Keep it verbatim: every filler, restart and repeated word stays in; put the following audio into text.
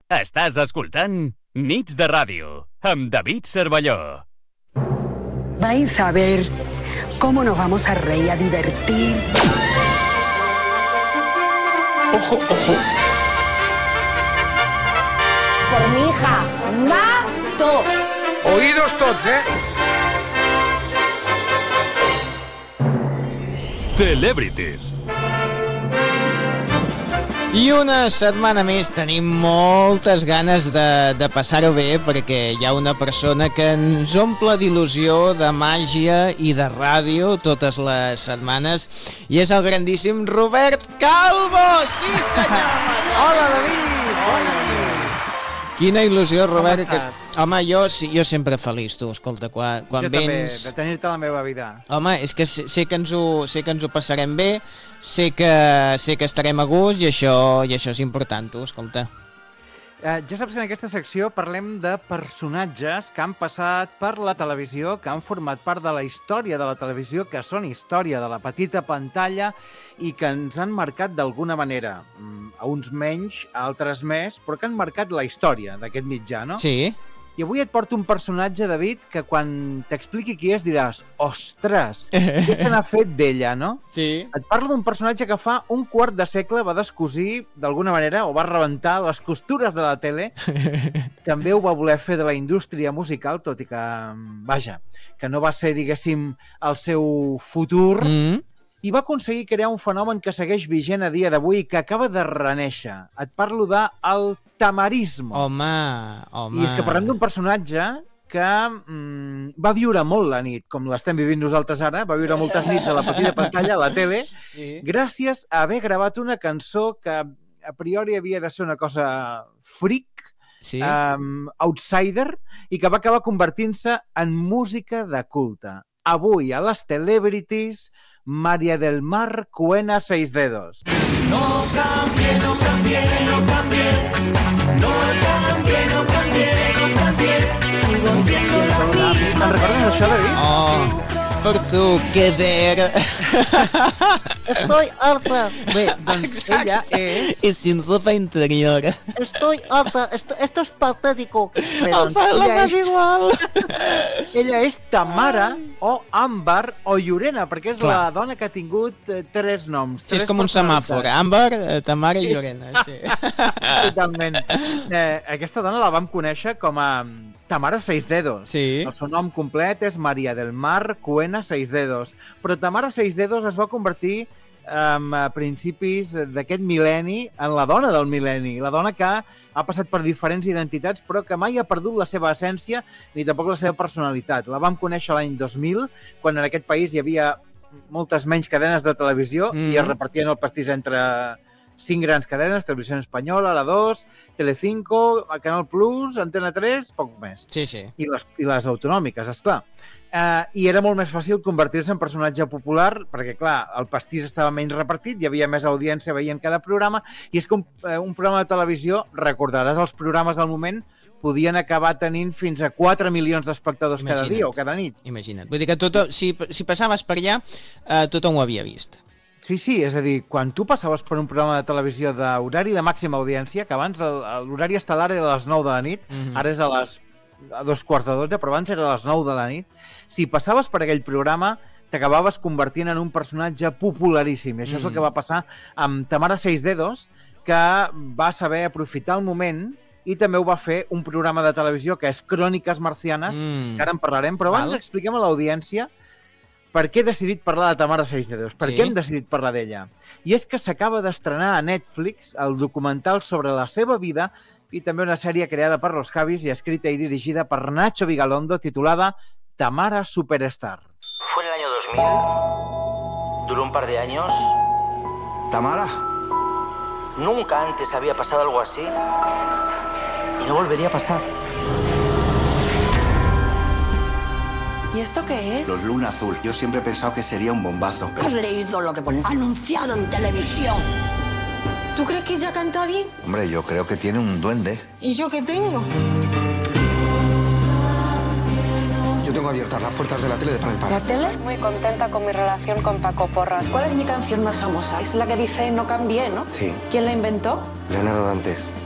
Estàs escoltant Nits de Ràdio amb David Cervelló. Vais a ver cómo nos vamos a reír, a divertir. Ojo, ojo. Por mi hija, mato. Oídos tots, eh? Celebrities. I una setmana més tenim moltes ganes de, de passar-ho bé perquè hi ha una persona que ens omple d'il·lusió, de màgia i de ràdio totes les setmanes i és el grandíssim Robert Calvo! Sí, senyor! Hola, David! Hola, Quina il·lusió, Robert. Com estàs? Que... Home, jo, sí, jo sempre feliç, tu, escolta, quan, quan jo vens... també, de tenir-te a la meva vida. Home, és que sé, sé, que ens ho, sé que ens ho passarem bé, sé que, sé que estarem a gust i això, i això és important, tu, escolta. Eh, ja saps que en aquesta secció parlem de personatges que han passat per la televisió, que han format part de la història de la televisió, que són història de la petita pantalla i que ens han marcat d'alguna manera. A uns menys, a altres més, però que han marcat la història d'aquest mitjà, no? Sí. I avui et porto un personatge, David, que quan t'expliqui qui és diràs ostres, què se n'ha fet d'ella, no? Sí. Et parlo d'un personatge que fa un quart de segle va descosir, d'alguna manera, o va rebentar les costures de la tele. També ho va voler fer de la indústria musical, tot i que, vaja, que no va ser, diguéssim, el seu futur. Mm. I va aconseguir crear un fenomen que segueix vigent a dia d'avui i que acaba de reneixer. Et parlo de el tamarismo. Home, home... I és que parlem d'un personatge que mm, va viure molt la nit, com l'estem vivint nosaltres ara, va viure moltes nits a la petita pantalla, a la tele, sí. Gràcies a haver gravat una cançó que a priori havia de ser una cosa freak, sí. um, outsider, i que va acabar convertint-se en música de culte. Avui, a les Celebrities, María del Mar Cuena Seis Dedos. No cambie, no cambie, no cambie, no cambie, no cambie, no cambie, sigo siendo la misma. Te'n recordes això, David? Oh, per tu, queder. Estoy harta. Bé, doncs ella és... I sin ropa interior. Estoy harta. Esto, esto es patético. Bé, El doncs, fa la ella, més és, igual. ella és Tamara o Àmbar o Llorena, perquè és Clar. la dona que ha tingut eh, tres noms. Sí, tres és com un semàfor. personalitats. Àmbar, Tamara Sí. i Llorena. Sí. Totalment. Eh, aquesta dona la vam conèixer com a Tamara Seis Dedos. Sí. El seu nom complet és María del Mar Cuena Seis Dedos. Però Tamara Seis Dedos es va convertir um, a principis d'aquest mil·lenni en la dona del mil·lenni. La dona que ha passat per diferents identitats però que mai ha perdut la seva essència ni tampoc la seva personalitat. La vam conèixer l'any dos mil, quan en aquest país hi havia moltes menys cadenes de televisió mm. i es repartien el pastís entre cinc grans cadenes, Televisió Espanyola, la dos, Telecinco, Canal Plus, Antena tres, poc més. Sí, sí. I les, i les autonòmiques, esclar. Uh, I era molt més fàcil convertir-se en personatge popular perquè, clar, el pastís estava menys repartit, hi havia més audiència veient cada programa, i és que un, uh, un programa de televisió, recordaràs, els programes del moment podien acabar tenint fins a quatre milions d'espectadors cada dia o cada nit. Imagina't. Vull dir que tot, si, si passaves per allà, uh, tothom ho havia vist. Sí, sí, és a dir, quan tu passaves per un programa de televisió d'horari de màxima audiència, que abans l'horari estel·lar era a les nou de la nit, mm-hmm. ara és a les a dos quarts de dotze, però abans era a les nou de la nit, si passaves per aquell programa t'acabaves convertint en un personatge popularíssim. I això mm. és el que va passar amb Tamara Seis Dedos, que va saber aprofitar el moment i també ho va fer un programa de televisió que és Cròniques Marcianes, mm. que ara en parlarem, però abans Val. expliquem a l'audiència per què he decidit parlar de Tamara Seis Dedos, per Sí. què hem decidit parlar d'ella. I és que s'acaba d'estrenar a Netflix el documental sobre la seva vida i també una sèrie creada per Los Javis i escrita y dirigida per Nacho Vigalondo titulada Tamara Superstar. Fue en el año dos mil, duró un par de años. Tamara. Nunca antes había pasado algo así y no volvería a pasar. ¿Y esto qué es? Los Luna Azul. Yo siempre he pensado que sería un bombazo, pero... ¿Has leído lo que pone anunciado en televisión? ¿Tú crees que ella canta bien? Hombre, yo creo que tiene un duende. ¿Y yo qué tengo? Yo tengo abiertas las puertas de la tele de par en par. ¿La tele? Muy contenta con mi relación con Paco Porras. ¿Cuál es mi canción más famosa? Es la que dice no cambié, ¿no? Sí. ¿Quién la inventó? Leonardo Dantes.